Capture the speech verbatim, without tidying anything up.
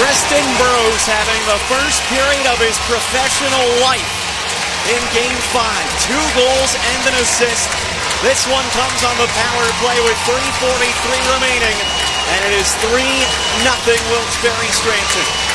Tristan Burrows having the first period of his professional life in Game five. Two goals and an assist. This one comes on the power play with three forty-three remaining, and it is three nothing Wilkes-Barre Scranton.